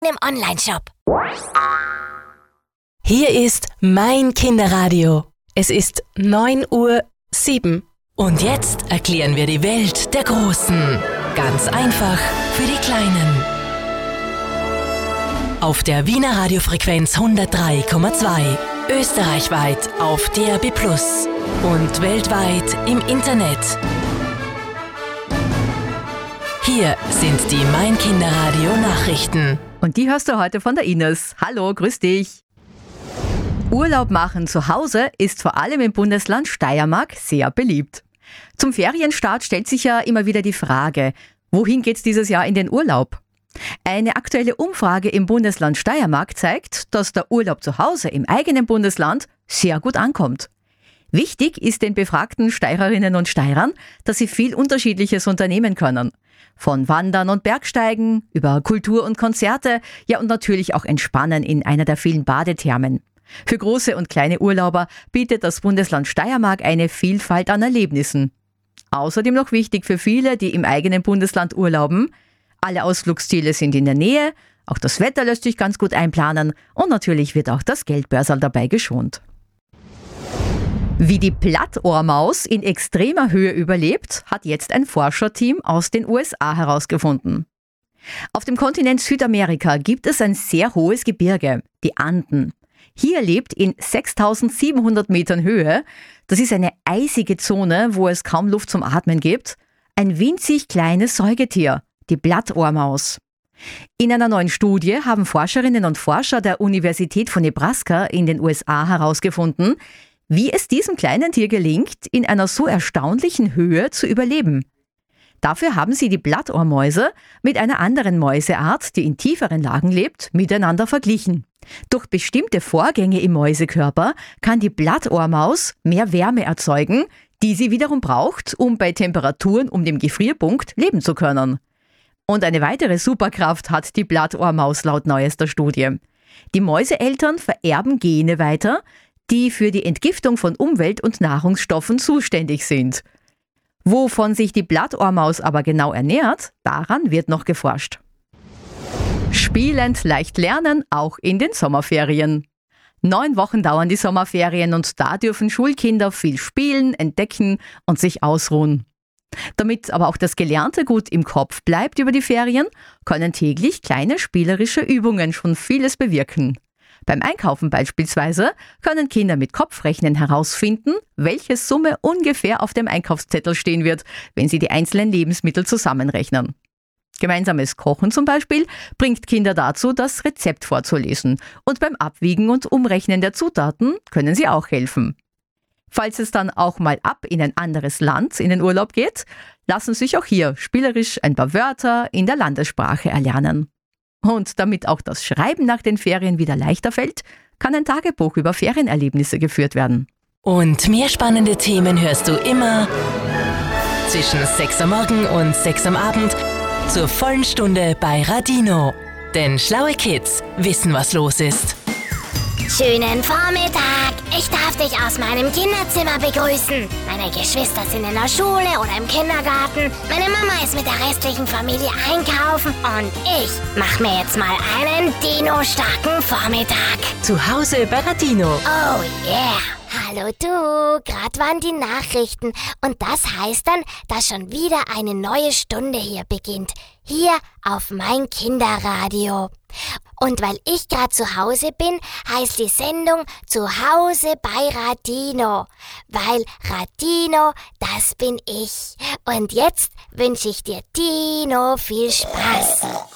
im Onlineshop. Hier ist mein Kinderradio. Es ist 9:07 Uhr. Und jetzt erklären wir die Welt der Großen. Ganz einfach für die Kleinen. Auf der Wiener Radiofrequenz 103,2. Österreichweit auf DAB+ und weltweit im Internet. Hier sind die Mein Kinderradio Nachrichten. Und die hörst du heute von der Ines. Hallo, grüß dich. Urlaub machen zu Hause ist vor allem im Bundesland Steiermark sehr beliebt. Zum Ferienstart stellt sich ja immer wieder die Frage, wohin geht's dieses Jahr in den Urlaub? Eine aktuelle Umfrage im Bundesland Steiermark zeigt, dass der Urlaub zu Hause im eigenen Bundesland sehr gut ankommt. Wichtig ist den befragten Steirerinnen und Steirern, dass sie viel Unterschiedliches unternehmen können. Von Wandern und Bergsteigen über Kultur und Konzerte, ja und natürlich auch Entspannen in einer der vielen Badethermen. Für große und kleine Urlauber bietet das Bundesland Steiermark eine Vielfalt an Erlebnissen. Außerdem noch wichtig für viele, die im eigenen Bundesland urlauben: alle Ausflugsziele sind in der Nähe, auch das Wetter lässt sich ganz gut einplanen und natürlich wird auch das Geldbörserl dabei geschont. Wie die Plattohrmaus in extremer Höhe überlebt, hat jetzt ein Forscherteam aus den USA herausgefunden. Auf dem Kontinent Südamerika gibt es ein sehr hohes Gebirge, die Anden. Hier lebt in 6.700 Metern Höhe, das ist eine eisige Zone, wo es kaum Luft zum Atmen gibt, ein winzig kleines Säugetier, die Plattohrmaus. In einer neuen Studie haben Forscherinnen und Forscher der Universität von Nebraska in den USA herausgefunden, wie es diesem kleinen Tier gelingt, in einer so erstaunlichen Höhe zu überleben. Dafür haben sie die Plattohrmäuse mit einer anderen Mäuseart, die in tieferen Lagen lebt, miteinander verglichen. Durch bestimmte Vorgänge im Mäusekörper kann die Plattohrmaus mehr Wärme erzeugen, die sie wiederum braucht, um bei Temperaturen um den Gefrierpunkt leben zu können. Und eine weitere Superkraft hat die Plattohrmaus laut neuester Studie. Die Mäuseeltern vererben Gene weiter, die für die Entgiftung von Umwelt- und Nahrungsstoffen zuständig sind. Wovon sich die Plattohrmaus aber genau ernährt, daran wird noch geforscht. Spielend leicht lernen, auch in den Sommerferien. 9 Wochen dauern die Sommerferien und da dürfen Schulkinder viel spielen, entdecken und sich ausruhen. Damit aber auch das Gelernte gut im Kopf bleibt über die Ferien, können täglich kleine spielerische Übungen schon vieles bewirken. Beim Einkaufen beispielsweise können Kinder mit Kopfrechnen herausfinden, welche Summe ungefähr auf dem Einkaufszettel stehen wird, wenn sie die einzelnen Lebensmittel zusammenrechnen. Gemeinsames Kochen zum Beispiel bringt Kinder dazu, das Rezept vorzulesen. Und beim Abwiegen und Umrechnen der Zutaten können sie auch helfen. Falls es dann auch mal ab in ein anderes Land in den Urlaub geht, lassen sich auch hier spielerisch ein paar Wörter in der Landessprache erlernen. Und damit auch das Schreiben nach den Ferien wieder leichter fällt, kann ein Tagebuch über Ferienerlebnisse geführt werden. Und mehr spannende Themen hörst du immer zwischen 6 am Morgen und 6 am Abend zur vollen Stunde bei Radino. Denn schlaue Kids wissen, was los ist. Schönen Vormittag! Ich darf dich aus meinem Kinderzimmer begrüßen. Meine Geschwister sind in der Schule oder im Kindergarten. Meine Mama ist mit der restlichen Familie einkaufen. Und ich mach mir jetzt mal einen Dino-starken Vormittag. Zu Hause bei Radino. Oh yeah! Hallo du, grad waren die Nachrichten und das heißt dann, dass schon wieder eine neue Stunde hier beginnt. Hier auf mein Kinderradio. Und weil ich gerade zu Hause bin, heißt die Sendung Zu Hause bei Radino. Weil Radino, das bin ich. Und jetzt wünsche ich dir, Dino, viel Spaß.